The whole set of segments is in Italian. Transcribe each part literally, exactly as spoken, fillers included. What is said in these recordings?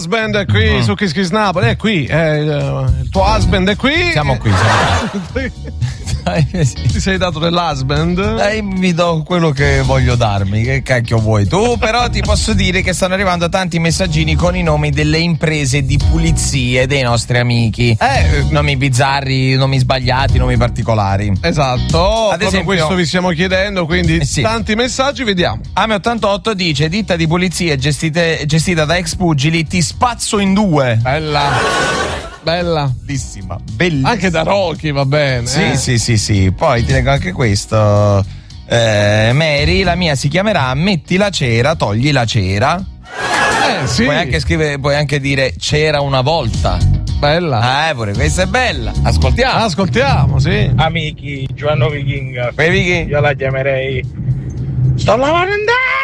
husband è qui mm. su Kiss Kiss Napoli, è qui, è, il, il tuo husband è qui. Siamo qui, siamo qui. Ti sei dato dell'husband? Eh, mi do quello che voglio darmi, che cacchio vuoi tu? Però ti posso dire che stanno arrivando tanti messaggini con i nomi delle imprese di pulizie dei nostri amici. Eh, nomi bizzarri, nomi sbagliati, nomi particolari. Esatto, ad esempio questo vi stiamo chiedendo, quindi eh sì. tanti messaggi, vediamo. Ame ottantotto dice: ditta di pulizia gestite, gestita da ex pugili, ti spazzo in due. Bella. Bella, bellissima, bellissima. Anche da Rocky va bene. Sì, eh. sì, sì, sì. Poi ti leggo anche questo. Eh, Mary, la mia si chiamerà Metti la cera, togli la cera. Eh, sì. Puoi anche scrivere, puoi anche dire c'era una volta. Bella. Eh, pure questa è bella. Ascoltiamo. Ascoltiamo, sì. Amici, Giovanni Vichinga. Vicky? Io la chiamerei Sto lavorando.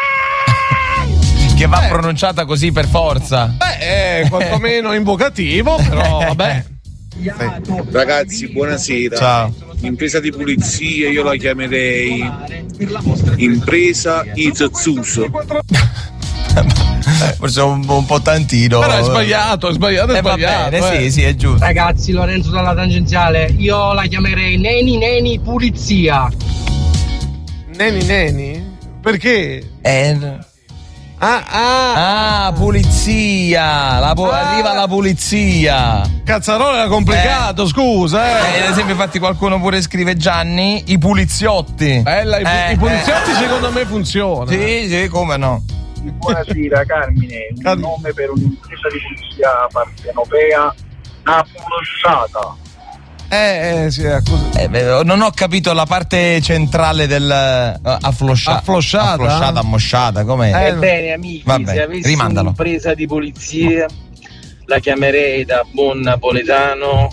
Che va eh. pronunciata così per forza. Beh, è quantomeno invocativo, però vabbè. Ragazzi, buonasera. Ciao. Impresa di pulizia io la chiamerei Impresa Izazzuso. Forse un, un po' tantino. Però è sbagliato, è sbagliato, è eh, sbagliato. Va bene, eh. sì, sì, è giusto. Ragazzi, Lorenzo dalla tangenziale, io la chiamerei Neni Neni Pulizia. Neni Neni? Perché? Eh... Ah, ah, ah, pulizia! La pu- ah. Arriva la pulizia! Cazzarola era complicato, eh. scusa, eh. eh! Ad esempio, infatti, qualcuno pure scrive Gianni, i puliziotti. Bella, i, eh, i poliziotti eh. secondo me funzionano. Sì, sì, come no? Buonasera Carmine, un Car- nome per un'impresa di pulizia partenopea Napolosciata. Eh, eh, sì, è così. Eh, beh, non ho capito la parte centrale del uh, affloscia- afflosciata, afflosciata, ammosciata, com'è? Eh, Ebbene, amici, vabbè, se avessi rimandalo. un'impresa di pulizia, la chiamerei da buon napoletano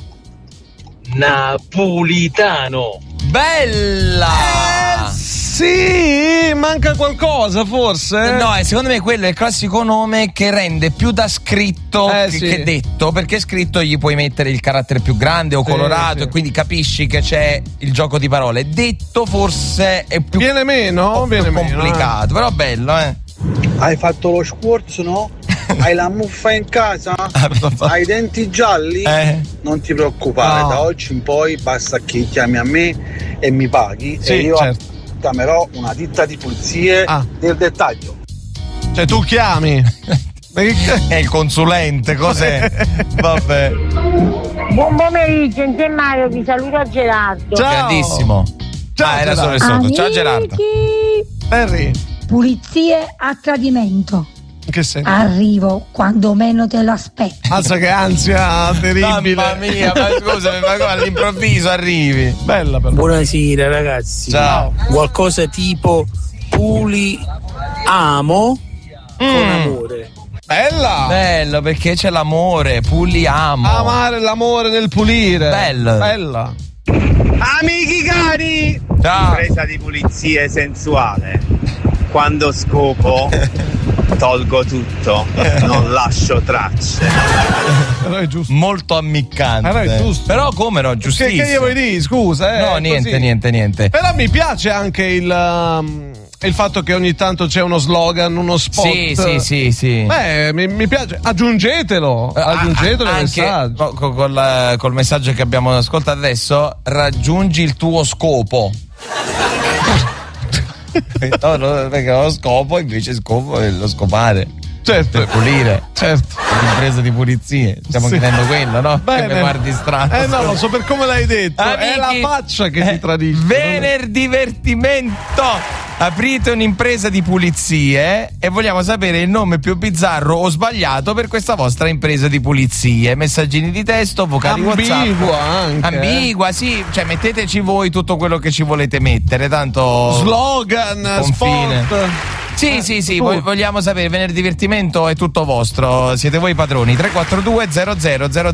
Napolitano. Bella! Eh, sì, manca qualcosa forse. No, eh, secondo me quello è il classico nome che rende più da scritto eh, che, sì. che detto, perché scritto gli puoi mettere il carattere più grande o sì, colorato sì. e quindi capisci che c'è il gioco di parole. Detto forse è più, viene meno, più viene complicato, meno, eh. però bello, eh. Hai fatto lo squarzo, no? Hai la muffa in casa? Hai i denti gialli? Eh. Non ti preoccupare, No. da oggi in poi basta che chiami a me e mi paghi Sì, e io certo. chiamerò una ditta di pulizie Ah. del dettaglio. Cioè tu chiami. È il consulente, cos'è? Vabbè. Buon pomeriggio, insieme a Mario, vi saluto a Gerardo. Ciao. Grandissimo. Ciao, ah, era Gerardo. solo il sotto. Ciao Amici. Gerardo. Perry. Pulizie a tradimento. In che senso? Arrivo quando meno te l'aspetti. Mazza che ansia terribile. Mamma mia, ma scusami, ma come all'improvviso arrivi? Bella però. Buonasera ragazzi. Ciao. Qualcosa tipo puli amo con Mm. amore. Bella. Bello, perché c'è l'amore, puliamo. Amare l'amore nel pulire. Bello. Bella. Amici cari! Ciao. Impresa di pulizie sensuale. Quando scopo tolgo tutto, non lascio tracce. Però è giusto. Molto ammiccante. Però è giusto. Però come no, Che, giustissimo. che gli vuoi dire? Scusa, eh. No, è niente, così. niente, niente. Però mi piace anche il, um, il fatto che ogni tanto c'è uno slogan, uno spot. Sì, sì, sì, sì. Beh, mi, mi piace. Aggiungetelo. Aggiungetelo al anche messaggio. co- col, col messaggio che abbiamo ascoltato adesso, raggiungi il tuo scopo. No, no, perché lo scopo invece scopo è lo scopare. Certo. Per pulire. Certo. L'impresa di pulizie. Stiamo Sì. chiedendo quello, no? Bene. Che mi guardi strano. Eh no, lo so per come l'hai detto. È la Amici, faccia che ti eh, tradisce. Venerdivertimento. Aprite un'impresa di pulizie e vogliamo sapere il nome più bizzarro o sbagliato per questa vostra impresa di pulizie. Messaggini di testo, vocali WhatsApp. Ambigua anche. Ambigua, sì. Cioè, metteteci voi tutto quello che ci volete mettere. Tanto. Slogan, Confine. spot. Sì, Eh, sì, sì, tu. vo- vogliamo sapere, venerdì divertimento è tutto vostro, siete voi i padroni. Tre quattro due zero zero zero